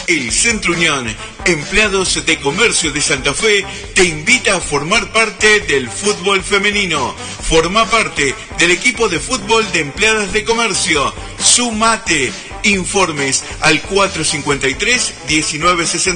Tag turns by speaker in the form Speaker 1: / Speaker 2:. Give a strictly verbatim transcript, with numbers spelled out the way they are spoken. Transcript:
Speaker 1: El Centro Unión, Empleados de Comercio de Santa Fe, te invita a formar parte del fútbol femenino. Forma parte del equipo de fútbol de Empleadas de Comercio. Sumate. Informes al cuatro cincuenta y tres, diecinueve sesenta.